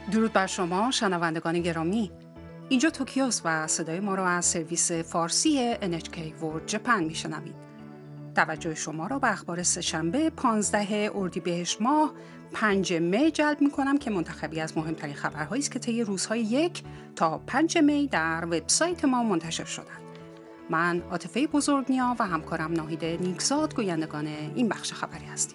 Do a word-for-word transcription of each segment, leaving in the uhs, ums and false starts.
درود بر شما شنوندگان گرامی. اینجا توکیوست و صدای ما را از سرویس فارسی ان اچ کی World Japan میشنوید. توجه شما را به اخبار سه‌شنبه پانزده اردیبهشت ماه پنج می جلب می‌کنم که منتخبی از مهمترین خبرهایی است که طی روزهای یک تا پنج می در وبسایت ما منتشر شدند. من عاطفه بزرگنیا و همکارم ناهید نیکزاد گویندگان این بخش خبری هستیم.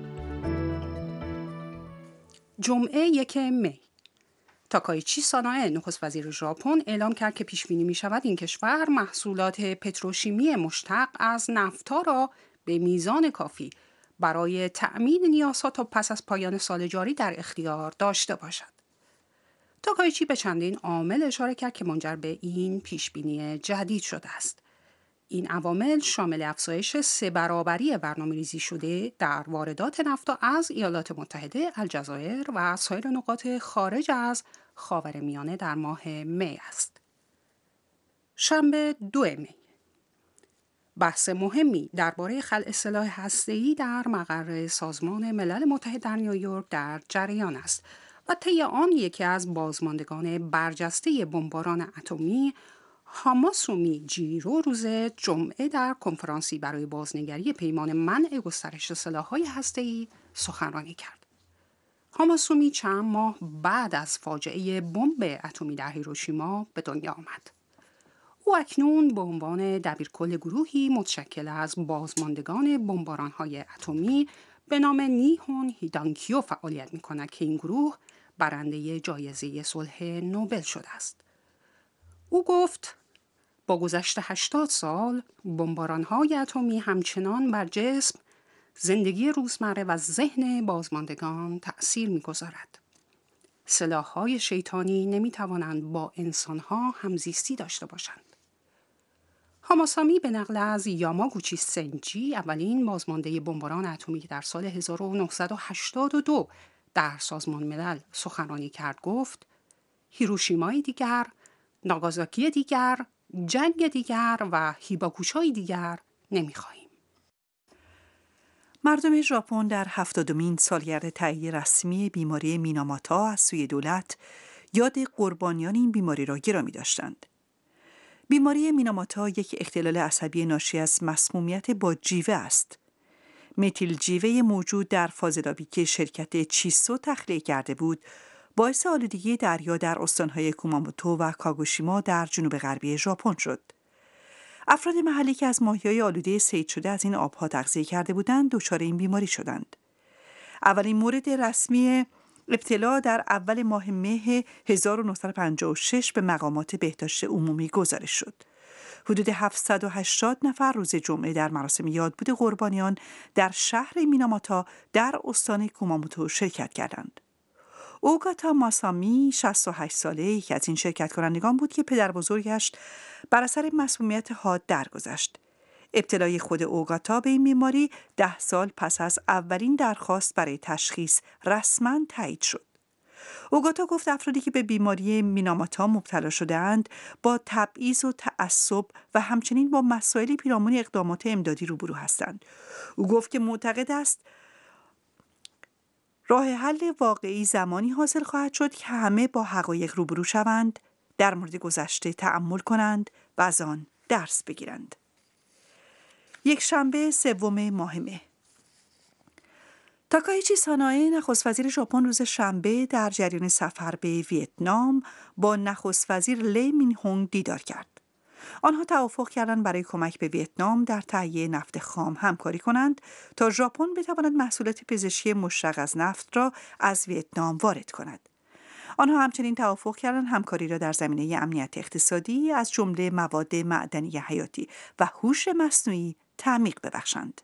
جمعه یک می تاکایچی سانائه نخست وزیر ژاپن اعلام کرد که پیش بینی می شود این کشور محصولات پتروشیمی مشتق از نفتا را به میزان کافی برای تأمین نیازها تا پس از پایان سال جاری در اختیار داشته باشد. تاکایچی به چندین عامل اشاره کرد که منجر به این پیش بینی جدید شده است. این عوامل شامل افزایش سه برابری برنامه‌ریزی شده در واردات نفتا از ایالات متحده، الجزایر و سایر نقاط خارج از خاورمیانه در ماه می است. شنبه دو می بحث مهمی درباره خلع سلاح هسته‌ای در مقر سازمان ملل متحد در نیویورک در جریان است و طی آن یکی از بازماندگان برجسته بمباران اتمی هاماسومی جیرو روز جمعه در کنفرانسی برای بازنگری پیمان منع گسترش سلاح‌های هسته‌ای سخنرانی کرد. هاماسومی چند ماه بعد از فاجعه بمب اتمی در هیروشیما به دنیا آمد. او اکنون به عنوان دبیرکل گروهی متشکل از بازماندگان بمباران‌های اتمی به نام نیهون هیدانکیو فعالیت می‌کند که این گروه برنده جایزه صلح نوبل شده است. او گفت با گذشت هشتاد سال بمباران‌های اتمی همچنان بر جسم، زندگی روزمره و ذهن بازماندگان تأثیر می‌گذارد. سلاح‌های شیطانی نمی‌توانند با انسان‌ها همزیستی داشته باشند. هاماسامی به نقل از یاماگوچی سنجی، اولین بازمانده بمباران اتمی که در سال هزار و نهصد و هشتاد و دو در سازمان ملل سخنرانی کرد، گفت هیروشیمای دیگر، ناگازاکی دیگر، جنگ دیگر و هیباکوشای دیگر نمی‌خواهیم. مردم ژاپن در هفتادمین سالگرد تایید رسمی بیماری میناماتا از سوی دولت یاد قربانیان این بیماری را گرامی داشتند. بیماری میناماتا یک اختلال عصبی ناشی از مسمومیت با جیوه است. متیل جیوه موجود در فاضلابی که شرکت چیسو تخلیه کرده بود، باعث آلودگی دریا در استان‌های کوماموتو و کاگوشیما در جنوب غربی ژاپن شد. افراد محلی که از ماهی‌های آلوده صید شده از این آبها تغذیه کرده بودند، دچار این بیماری شدند. اولین مورد رسمی ابتلا در اول ماه مه هزار و نهصد و پنجاه و شش به مقامات بهداشت عمومی گزارش شد. حدود هفتصد و هشتاد نفر روز جمعه در مراسم یادبود قربانیان در شهر میناماتا در استان کوماموتو شرکت کردند. اوگاتا ماسامی شصت و هشت ساله یکی از این شرکت کنندگان بود که پدر بزرگش بر اثر مسمومیت حاد درگذشت. ابتلای خود اوگاتا به این بیماری ده سال پس از اولین درخواست برای تشخیص رسما تایید شد. اوگاتا گفت افرادی که به بیماری میناماتا مبتلا شده‌اند با تبعیض و تعصب و همچنین با مسائل پیرامون اقدامات امدادی روبرو هستند. او گفت که معتقد است راه حل واقعی زمانی حاصل خواهد شد که همه با حقایق روبرو شوند، در مورد گذشته تأمل کنند و از آن درس بگیرند. یک شنبه سوم ماه مه تاکایچی سانائه نخست وزیر ژاپن روز شنبه در جریان سفر به ویتنام با نخست وزیر لی مین هونگ دیدار کرد. آنها توافق کردند برای کمک به ویتنام در تهیه نفت خام همکاری کنند تا ژاپن بتواند محصولات پزشکی مشتق از نفت را از ویتنام وارد کند. آنها همچنین توافق کردند همکاری را در زمینه امنیت اقتصادی از جمله مواد معدنی حیاتی و هوش مصنوعی تعمیق ببخشند.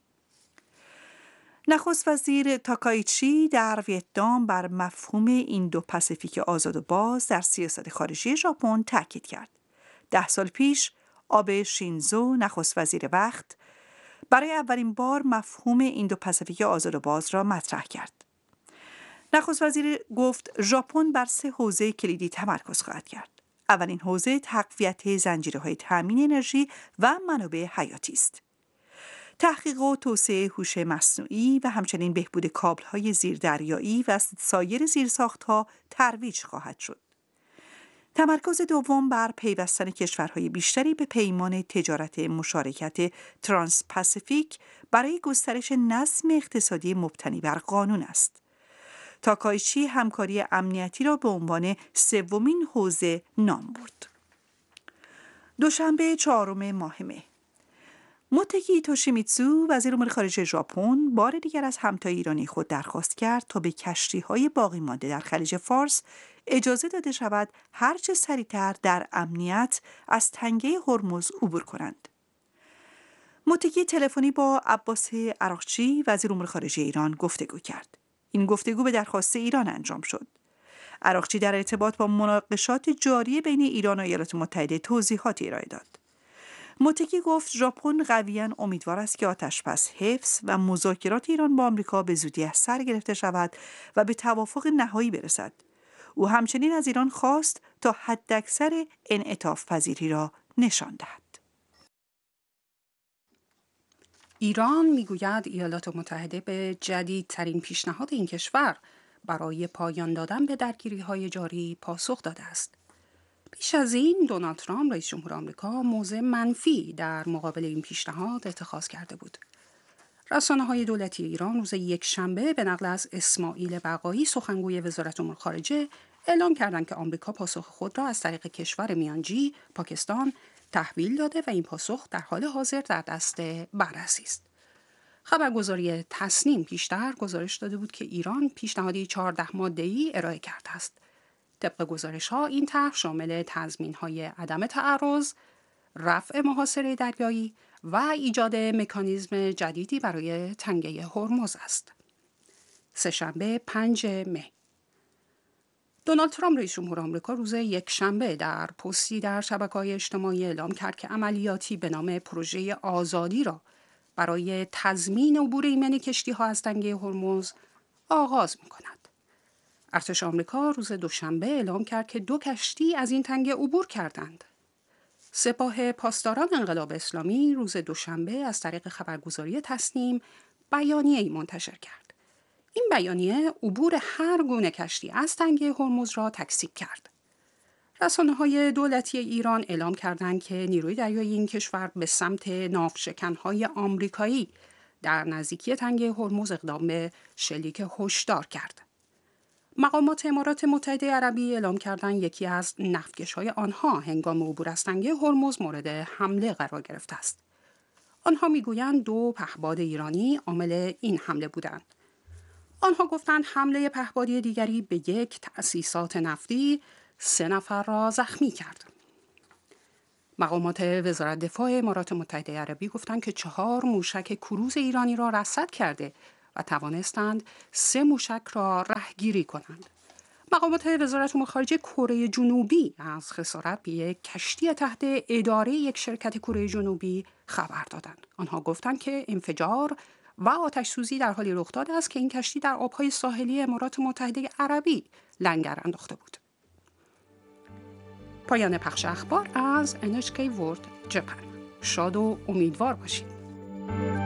نخست وزیر تاکایچی در ویتنام بر مفهوم ایندو پاسیفیک آزاد و باز در سیاست خارجی ژاپن تاکید کرد. ده سال پیش آبه شینزو نخست وزیر وقت برای اولین بار مفهوم ایندو پاسیفیک آزاد و باز را مطرح کرد. نخست وزیر گفت ژاپن بر سه حوزه کلیدی تمرکز خواهد کرد. اولین حوزه تقویت زنجیره‌های تامین انرژی و منابع حیاتی است. تحقیق و توسعه هوش مصنوعی و همچنین بهبود کابل‌های زیردریایی و سایر زیرساخت‌ها ترویج خواهد شد. تمرکز دوم بر پیوستن کشورهای بیشتری به پیمان تجارت مشارکت ترانس پاسیفیک برای گسترش نظم اقتصادی مبتنی بر قانون است. تاکایچی همکاری امنیتی را به عنوان سومین حوزه نام برد. دوشنبه چهارم ماه مه، موتگی توشیمیتسو وزیر امور خارجه ژاپن بار دیگر از همتای ایرانی خود درخواست کرد تا به کشتی‌های باقی مانده در خلیج فارس اجازه داده شود هرچه سریعتر در امنیت از تنگه هرمز عبور کنند. موتگی تلفنی با عباس عراقچی وزیر امور خارجه ایران گفتگو کرد. این گفتگو به درخواست ایران انجام شد. عراقچی در ارتباط با مناقشات جاری بین ایران و ایالات متحده توضیحاتی ارائه داد. موتگی گفت ژاپن قویاً امیدوار است که آتش‌بس حفظ و مذاکرات ایران با آمریکا به زودی از سر گرفته شود و به توافق نهایی برسد. او همچنین از ایران خواست تا حداکثر انعطاف پذیری را نشان دهد. ایران میگوید ایالات متحده به جدیدترین پیشنهاد این کشور برای پایان دادن به درگیری‌های جاری پاسخ داده است. پیش از این دونالد ترامپ رئیس جمهور آمریکا موضع منفی در مقابل این پیشنهاد اتخاذ کرده بود. رسانه‌های دولتی ایران روز یک شنبه به نقل از اسماعیل بقایی سخنگوی وزارت امور خارجه اعلام کردند که آمریکا پاسخ خود را از طریق کشور میانجی پاکستان تحویل داده و این پاسخ در حال حاضر در دست بررسی است. خبرگزاری تصنیم پیشتر گزارش داده بود که ایران پیشنهادی چهارده ماده‌ای ارائه کرده است. طبق گزارش‌ها این طرح شامل تضمین‌های عدم تعرض، رفع محاصره دریایی و ایجاد مکانیزم جدیدی برای تنگه هرمز است. سه‌شنبه پنج مه، دونالد ترامپ رئیس جمهور آمریکا روز یک شنبه در پستی در شبکه‌های اجتماعی اعلام کرد که عملیاتی به نام پروژه آزادی را برای تضمین عبور ایمنی کشتی‌ها از تنگه هرمز آغاز می‌کند. ارتش آمریکا روز دوشنبه اعلام کرد که دو کشتی از این تنگه عبور کردند. سپاه پاسداران انقلاب اسلامی روز دوشنبه از طریق خبرگزاری تصنیم بیانیه‌ای منتشر کرد. این بیانیه عبور هر گونه کشتی از تنگه هرمز را تکذیب کرد. رسانه‌های دولتی ایران اعلام کردند که نیروی دریایی این کشور به سمت ناوشکن‌های آمریکایی در نزدیکی تنگه هرمز اقدام به شلیک هشدار کرد. مقامات امارات متحده عربی اعلام کردند یکی از نفتکش‌های آنها هنگام عبور از تنگه هرمز مورد حمله قرار گرفته است. آنها میگویند دو پهپاد ایرانی عامل این حمله بودند. آنها گفتند حمله پهپادی دیگری به یک تأسیسات نفتی سه نفر را زخمی کرد. مقامات وزارت دفاع امارات متحده عربی گفتند که چهار موشک کروز ایرانی را رصد کرده و توانستند سه موشک را رهگیری کنند. مقامات وزارت امور خارجه کره جنوبی از خسارت به یک کشتی تحت اداره یک شرکت کره جنوبی خبر دادند. آنها گفتند که انفجار و آتش سوزی در حالی رخ داده است که این کشتی در آبهای ساحلی امارات متحده عربی لنگر انداخته بود. پایان پخش اخبار از ان اچ کی ورلد جپن. شاد و امیدوار باشید.